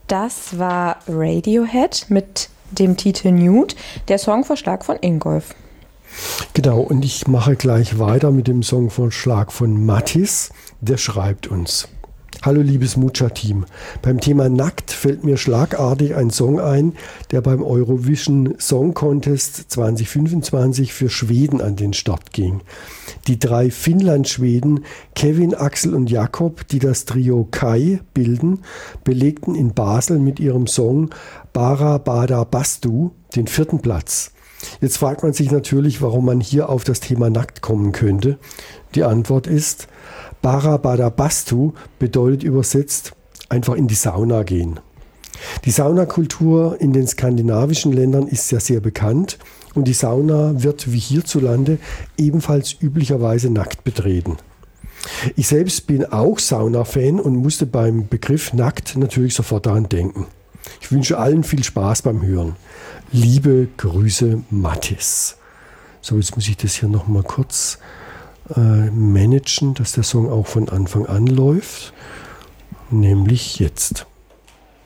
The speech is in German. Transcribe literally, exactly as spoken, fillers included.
Das war Radiohead mit dem Titel Nude, der Songvorschlag von Ingolf. Genau, und ich mache gleich weiter mit dem Songvorschlag von Mathis. Der schreibt uns: Hallo liebes Mucha-Team, beim Thema Nackt fällt mir schlagartig ein Song ein, der beim Eurovision Song Contest zwanzig fünfundzwanzig für Schweden an den Start ging. Die drei Finnland-Schweden Kevin, Axel und Jakob, die das Trio Kai bilden, belegten in Basel mit ihrem Song Bara Bada Bastu den vierten Platz. Jetzt fragt man sich natürlich, warum man hier auf das Thema Nackt kommen könnte. Die Antwort ist: Bara Bada Bastu bedeutet übersetzt einfach in die Sauna gehen. Die Saunakultur in den skandinavischen Ländern ist ja sehr bekannt und die Sauna wird wie hierzulande ebenfalls üblicherweise nackt betreten. Ich selbst bin auch Sauna-Fan und musste beim Begriff nackt natürlich sofort daran denken. Ich wünsche allen viel Spaß beim Hören. Liebe Grüße, Mathis. So, jetzt muss ich das hier nochmal kurz äh, managen, dass der Song auch von Anfang an läuft. Nämlich jetzt.